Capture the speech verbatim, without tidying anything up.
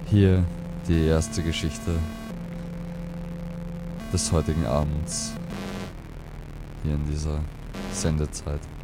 Hier die erste Geschichte des heutigen Abends, hier in dieser Sendezeit.